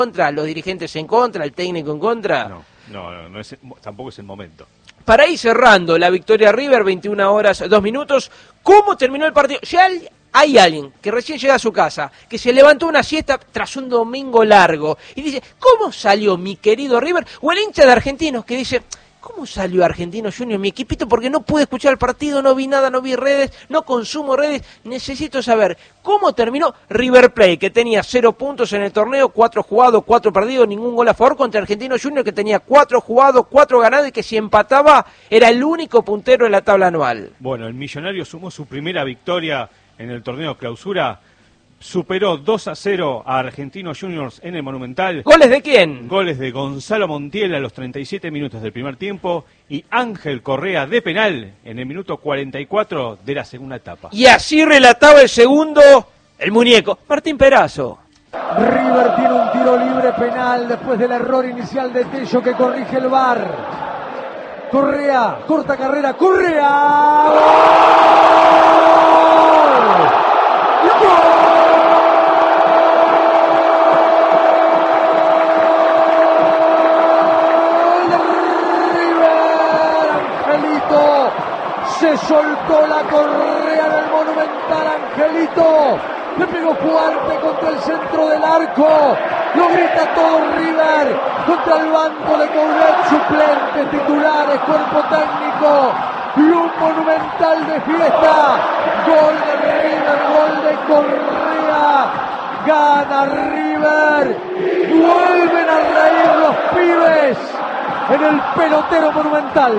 contra, los dirigentes en contra, el técnico en contra. No es, tampoco es el momento. Para ir cerrando, la victoria River, 21 horas, 2 minutos. ¿Cómo terminó el partido? Ya hay alguien que recién llega a su casa, que se levantó una siesta tras un domingo largo y dice, ¿cómo salió mi querido River? O el hincha de Argentinos que dice, ¿cómo salió Argentinos Juniors, mi equipito? Porque no pude escuchar el partido, no vi nada, no vi redes, no consumo redes. Necesito saber cómo terminó River Plate, que tenía 0 puntos en el torneo, 4 jugados, 4 perdidos, ningún gol a favor, contra Argentinos Juniors, que tenía 4 jugados, 4 ganados y que si empataba era el único puntero en la tabla anual. Bueno, el Millonario sumó su primera victoria en el torneo Clausura. Superó 2-0 a Argentinos Juniors en el Monumental. ¿Goles de quién? Goles de Gonzalo Montiel a los 37 minutos del primer tiempo y Ángel Correa de penal en el minuto 44 de la segunda etapa. Y así relataba el segundo, el muñeco, Martín Perazo. River tiene un tiro libre penal después del error inicial de Tello que corrige el VAR. Correa, corta carrera, Correa. ¡Gol! Se soltó la correa en el Monumental, Angelito. Le pegó fuerte contra el centro del arco. Lo grita todo River. Contra el banco de Coudet, suplentes, titulares, cuerpo técnico. Y un Monumental de fiesta. Gol de River, gol de Correa. Gana River. Vuelven a reír los pibes en el pelotero Monumental.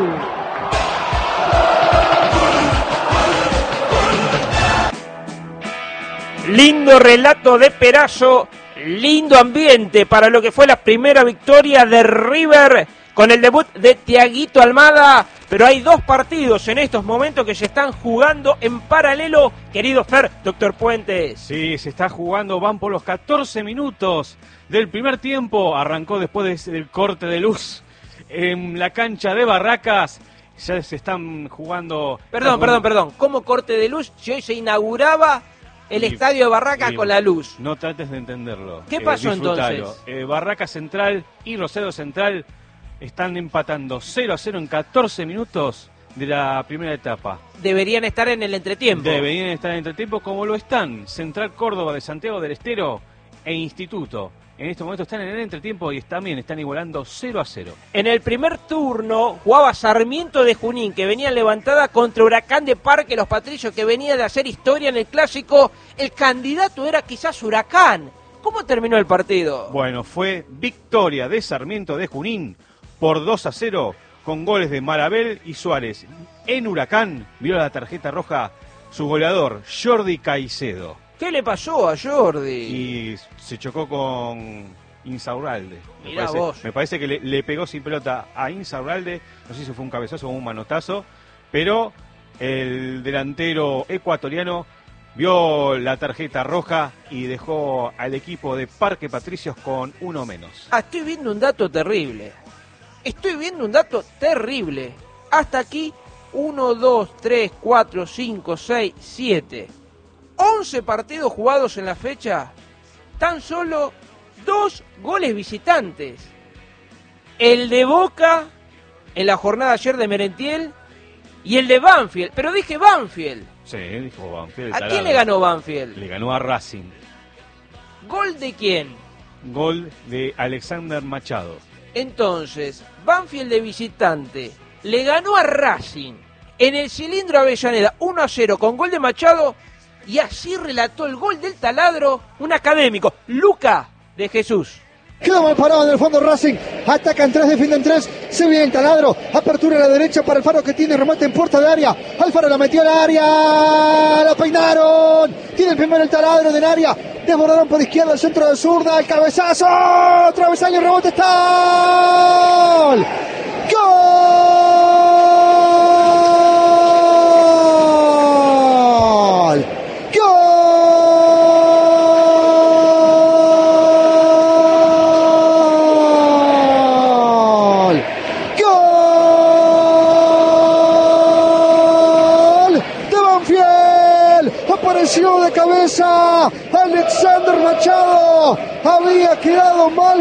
Lindo relato de Perazo, lindo ambiente para lo que fue la primera victoria de River con el debut de Tiaguito Almada, pero hay 2 partidos en estos momentos que se están jugando en paralelo, querido Fer, doctor Puentes. Sí, se está jugando, van por los 14 minutos del primer tiempo, arrancó después del corte de luz en la cancha de Barracas, ya se están jugando... Perdón, ¿cómo corte de luz si hoy se inauguraba el estadio de Barracas con la luz? No trates de entenderlo. ¿Qué pasó disfrutalo. entonces? Barracas Central y Rosario Central están empatando 0-0 en 14 minutos de la primera etapa. Deberían estar en el entretiempo. Deberían estar en el entretiempo como lo están Central Córdoba de Santiago del Estero e Instituto. En este momento están en el entretiempo y también están igualando 0-0. En el primer turno jugaba Sarmiento de Junín, que venía levantada contra Huracán de Parque Los Patricios, que venía de hacer historia en el clásico. El candidato era quizás Huracán. ¿Cómo terminó el partido? Bueno, fue victoria de Sarmiento de Junín por 2-0 con goles de Marabel y Suárez. En Huracán vio la tarjeta roja su goleador, Jordi Caicedo. ¿Qué le pasó a Jordi? Y se chocó con Insaurralde. Me parece que le pegó sin pelota a Insaurralde. No sé si fue un cabezazo o un manotazo. Pero el delantero ecuatoriano vio la tarjeta roja y dejó al equipo de Parque Patricios con 1 menos. Estoy viendo un dato terrible. Hasta aquí, 1, 2, 3, 4, 5, 6, 7... 11 partidos jugados en la fecha, tan solo 2 goles visitantes. El de Boca en la jornada ayer de Merentiel y el de Banfield. Pero dije Banfield. Sí, dijo Banfield. ¿A quién le ganó Banfield? Le ganó a Racing. ¿Gol de quién? Gol de Alexander Machado. Entonces, Banfield de visitante le ganó a Racing en el Cilindro Avellaneda 1-0 con gol de Machado. Y así relató el gol del taladro un académico, Luca de Jesús. Queda mal parado en el fondo Racing, atacan 3, defienden 3, se viene el taladro, apertura a la derecha para Alfaro que tiene remate en puerta de área, Alfaro la metió al área, la peinaron, tiene el primero el taladro del área, desbordaron por izquierda, el centro de zurda, el cabezazo, travesaño, rebote, está ¡gol! De cabeza Alexander Machado había quedado mal